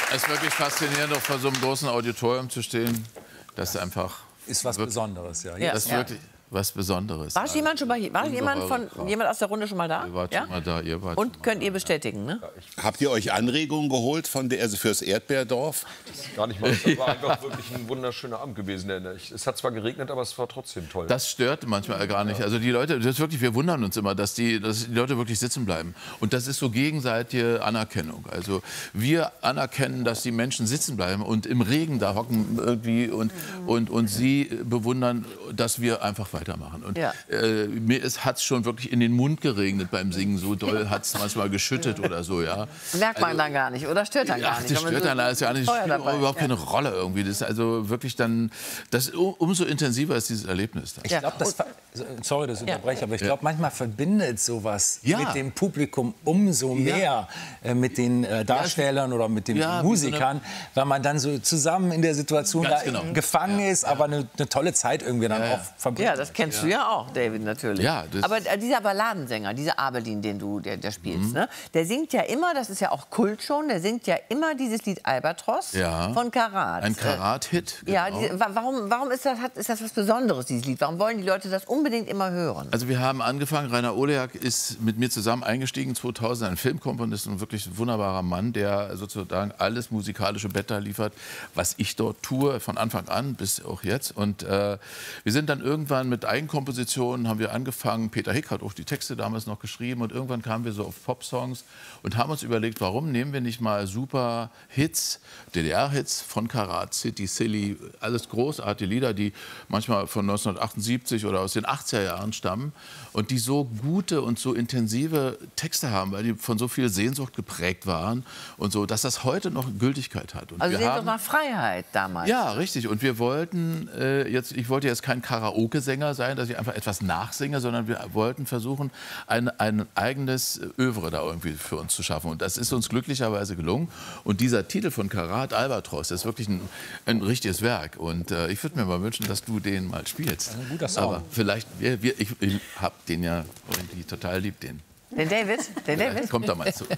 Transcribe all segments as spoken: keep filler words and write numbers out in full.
Es ist wirklich faszinierend, auch vor so einem großen Auditorium zu stehen. Das ist einfach... Ist was Besonderes, ja. Das ist wirklich was Besonderes. War jemand schon mal hier? War jemand von jemand aus der Runde schon mal da? Ihr wart ja? schon mal da, ihr wart Und könnt ihr bestätigen, ne? Habt ihr euch Anregungen geholt von der, also fürs Erdbeerdorf? Gar nicht mal. Es war einfach wirklich ein wunderschöner Abend gewesen. Es hat zwar geregnet, aber es war trotzdem toll. Das stört manchmal gar nicht. Also die Leute, das ist wirklich, wir wundern uns immer, dass die, dass die Leute wirklich sitzen bleiben. Und das ist so gegenseitige Anerkennung. Also wir anerkennen, dass die Menschen sitzen bleiben und im Regen da hocken irgendwie und, und, und sie bewundern, dass wir einfach weitermachen. Und Ja. äh, mir hat es schon wirklich in den Mund geregnet beim Singen. So doll hat es manchmal geschüttet oder so, ja. Merkt man dann gar nicht, oder stört dann gar Ach, nicht? das stört dann alles ja nicht. Das Feuer spielt dabei, überhaupt ja. keine Rolle irgendwie. Das ist also wirklich dann, das, umso intensiver ist dieses Erlebnis dann. Ich Ja. glaube, das, sorry, dass ich unterbreche, aber ich glaube, manchmal verbindet sowas Ja. mit dem Publikum umso mehr äh, mit den äh, Darstellern oder mit den Ja, Musikern, weil man dann so zusammen in der Situation Ganz da genau. gefangen ist, aber eine, eine tolle Zeit irgendwie dann Ja, ja. auch verbringt. Ja, das kennst du ja auch, David, natürlich. Ja, das- Aber äh, dieser Balladensänger, dieser Abelin, den du der, der spielst, ne? Der singt ja immer, das ist ja auch Kult schon, der singt ja immer dieses Lied Albatros Ja. von Karat. Ein Karat-Hit. Ja, genau. diese, wa- warum, warum ist, das, hat, ist das was Besonderes, dieses Lied? Warum wollen die Leute das unbedingt immer hören? Also wir haben angefangen, Rainer Oleak ist mit mir zusammen eingestiegen, zweitausend, ein Filmkomponist und wirklich ein wunderbarer Mann, der sozusagen alles musikalische Bett da liefert, was ich dort tue, von Anfang an bis auch jetzt. Und äh, wir sind dann irgendwann mit Eigenkompositionen, haben wir angefangen, Peter Hick hat auch die Texte damals noch geschrieben und irgendwann kamen wir so auf Popsongs und haben uns überlegt, warum nehmen wir nicht mal super Hits, D D R-Hits von Karat, City, Silly, alles großartige Lieder, die manchmal von neunzehnhundertachtundsiebzig oder aus den achtziger Jahren stammen und die so gute und so intensive Texte haben, weil die von so viel Sehnsucht geprägt waren und so, dass das heute noch Gültigkeit hat. Und Also wir sehen doch haben, mal Freiheit damals. ja, richtig. Und wir wollten äh, jetzt, ich wollte jetzt kein Karaoke-Sänger sein, dass ich einfach etwas nachsinge, sondern wir wollten versuchen, ein, ein eigenes Övre da irgendwie für uns zu schaffen. Und das ist uns glücklicherweise gelungen. Und dieser Titel von Karat, Albatros, das ist wirklich ein, ein richtiges Werk. Und äh, ich würde mir mal wünschen, dass du den mal spielst. Ein guter Song. Aber vielleicht, wir, wir, ich, ich hab den ja irgendwie total lieb, den. Den David? Den David? Kommt da mal zu.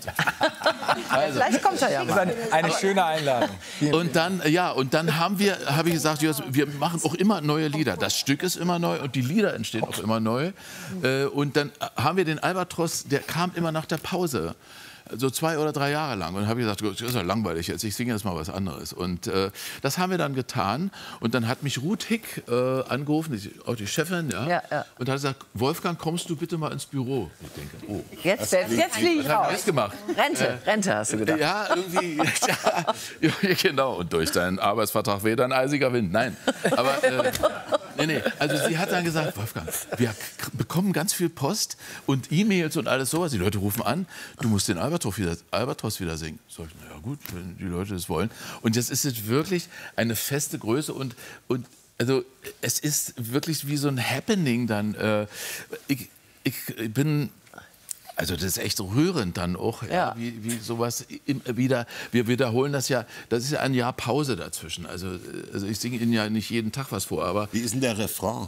Also. Vielleicht kommt er ja Das ist mal. eine, eine schöne Einladung. Vielen Und dann, ja, und dann haben wir, habe ich gesagt, Jos, wir machen auch immer neue Lieder. Das Stück ist immer neu und die Lieder entstehen auch immer neu. Äh, Und dann haben wir den Albatros, der kam immer nach der Pause. So zwei oder drei Jahre lang. Und habe ich gesagt, das ist ja langweilig jetzt, ich singe jetzt mal was anderes. Und äh, das haben wir dann getan. Und dann hat mich Ruth Hick äh, angerufen, die, auch die Chefin, ja, Ja, ja. und hat gesagt, Wolfgang, kommst du bitte mal ins Büro? Ich denke, oh. Jetzt, jetzt, jetzt fliege ich Was haben wir raus. jetzt gemacht? Rente, Rente hast du gedacht. Ja, irgendwie, ja, ja, genau. Und durch deinen Arbeitsvertrag weht ein eisiger Wind. Nein, aber äh, nee, nee. Also sie hat dann gesagt, Wolfgang, wir bekommen ganz viel Post und E-Mails und alles sowas. Die Leute rufen an, du musst den Albatros wieder, Albatros wieder singen. Sag ich, na ja gut, wenn die Leute das wollen. Und das ist jetzt wirklich eine feste Größe und, und also es ist wirklich wie so ein Happening dann. Äh, ich, ich bin... Also das ist echt rührend dann auch, ja. Ja. wie, wie sowas im, wieder, wir wiederholen das ja, das ist ja ein Jahr Pause dazwischen. Also, also ich singe Ihnen ja nicht jeden Tag was vor, aber... Wie ist denn der Refrain?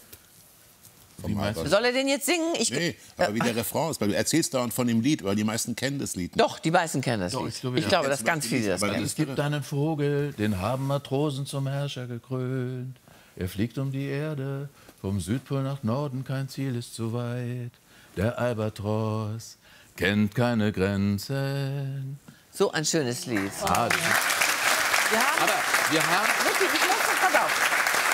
Wie meinst du? Soll er den jetzt singen? Ich, Nee, aber wie der Refrain ist, weil du erzählst dauernd von dem Lied, weil die meisten kennen das Lied nicht. Doch, die meisten kennen das Doch, Lied. ich glaube, Ich ja. glaube, dass ganz viele das Aber kennen. Es gibt einen Vogel, den haben Matrosen zum Herrscher gekrönt. Er fliegt um die Erde, vom Südpol nach Norden, kein Ziel ist zu weit. Der Albatros kennt keine Grenzen. So ein schönes Lied. Ah, das ist, Wir haben, aber wir haben... Mutti, ich muss das, pass auf.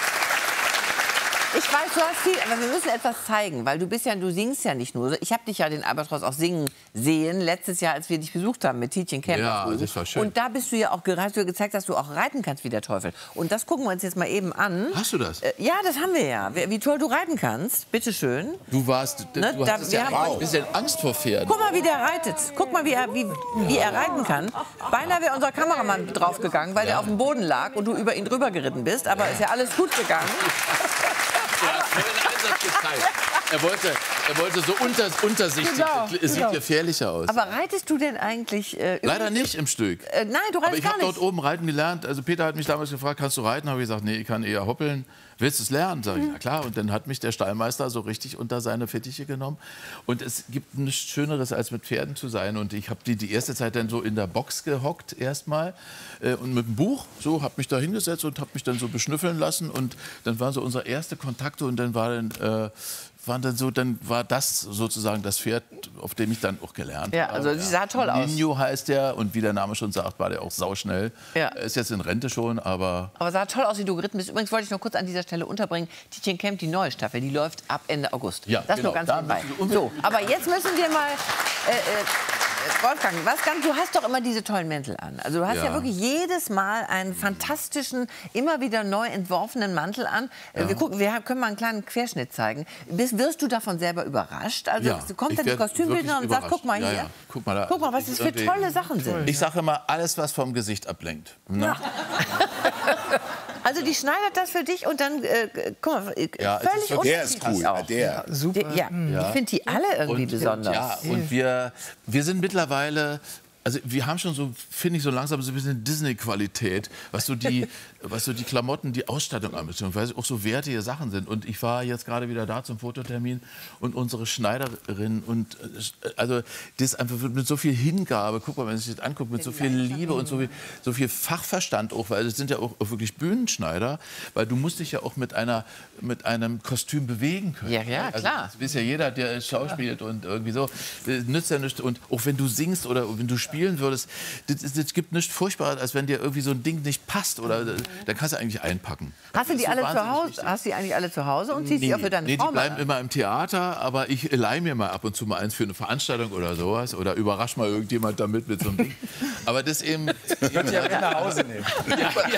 Ich weiß, du hast viel, aber wir müssen etwas zeigen, weil du bist ja, du singst ja nicht nur. Ich habe dich ja den Albatros auch singen sehen, letztes Jahr, als wir dich besucht haben mit Tietjen Kemper. Ja, das war schön. Und da bist du ja auch, hast du gezeigt, dass du auch reiten kannst wie der Teufel. Und das gucken wir uns jetzt mal eben an. Hast du das? Äh, Ja, das haben wir ja. Wie, wie toll du reiten kannst. Bitte schön. Du warst, du Ne, da- hattest wir ja haben ein euch- bisschen Angst vor Pferden. Guck mal, wie der reitet. Guck mal, wie er, wie, wie er reiten kann. Beinahe wäre unser Kameramann draufgegangen, weil der auf dem Boden lag und du über ihn drüber geritten bist. Aber ist ja alles gut gegangen. Er hat vollen Einsatz gezeigt. Er wollte, er wollte so unter, untersichtig, Genau, es sieht genau. gefährlicher aus. Aber reitest du denn eigentlich... Äh, Leider irgendwie- nicht im Stück. Äh, nein, du reitest Aber ich gar habe nicht. dort oben reiten gelernt. Also Peter hat mich damals gefragt, kannst du reiten? Habe ich gesagt, nee, ich kann eher hoppeln. willst du es lernen? Sag ich, na klar. Und dann hat mich der Stallmeister so richtig unter seine Fittiche genommen. Und es gibt nichts Schöneres, als mit Pferden zu sein. Und ich habe die, die erste Zeit dann so in der Box gehockt erstmal äh, und mit dem Buch, so, habe mich da hingesetzt und habe mich dann so beschnüffeln lassen. Und dann waren so unsere erste Kontakte und dann war dann... Äh, waren dann so, dann war das sozusagen das Pferd, auf dem ich dann auch gelernt Ja, habe. also sie sah toll aus. Nino heißt der und wie der Name schon sagt, war der auch sauschnell. Ja. Er ist jetzt in Rente schon, aber... Aber sah toll aus, wie du geritten bist. Übrigens wollte ich noch kurz an dieser Stelle unterbringen, Tietjen Camp, die neue Staffel, die läuft ab Ende August. Ja, das genau. nur ganz Da nebenbei. müssen wir So, aber jetzt müssen wir mal... Äh, äh, Wolfgang, was ganz, du hast doch immer diese tollen Mäntel an. Also du hast ja, Ja. wirklich jedes Mal einen fantastischen, immer wieder neu entworfenen Mantel an. Äh, Wir, gucken, wir können mal einen kleinen Querschnitt zeigen. Bist, wirst du davon selber überrascht? Also Ja, kommt ich dann die werd Kostümbildnerin und wirklich sagt, guck mal überrascht. hier. Ja, ja. Guck mal da. Guck mal, was das für Irgendwie- tolle Sachen sind. Ich sage immer, alles, was vom Gesicht ablenkt. Ne? Also die schneidet das für dich und dann, äh, guck mal, äh, Ja, es ist völlig wirklich- Der ist unterschiedlich cool, auch. der. Die, ja, ich finde die alle irgendwie besonders. Ja, und wir, wir sind mittlerweile, also wir haben schon so, finde ich, so langsam so ein bisschen Disney-Qualität, was so die, was so die Klamotten, die Ausstattung anbetrifft, weil es auch so wertige Sachen sind. Und ich war jetzt gerade wieder da zum Fototermin und unsere Schneiderin und äh, also das einfach mit so viel Hingabe, guck mal, wenn man sich das anguckt, mit so viel Liebe und so viel, so viel Fachverstand auch, weil es sind ja auch, auch wirklich Bühnenschneider, weil du musst dich ja auch mit einer, mit einem Kostüm bewegen können. Ja, ja, Also, klar. das weiß ja jeder, der schauspielt und irgendwie so, das nützt ja nichts. Und auch wenn du singst oder wenn du spielen würdest, das, das, das gibt nichts Furchtbares, als wenn dir irgendwie so ein Ding nicht passt. Oder, dann kannst du eigentlich einpacken. Hast du Das die ist so alle zu wahnsinnig Hause? wichtig. Hast du die eigentlich alle zu Hause und ziehst die auch für deine nee, Frau die bleiben mal an? immer im Theater, aber ich leihe mir mal ab und zu mal eins für eine Veranstaltung oder sowas. Oder überrasch mal irgendjemand damit mit so einem Ding. Aber das eben... Ja, mit nach Hause nehmen. ja, ja,